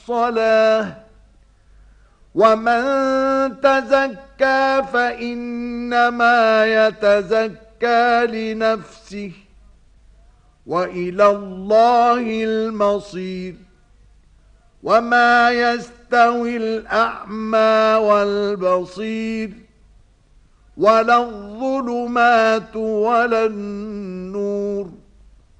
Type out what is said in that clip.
الصلاة ومن تزكى فإنما يتزكى لنفسه وإلى الله المصير وما يستوي الأعمى والبصير ولا الظلمات ولا النور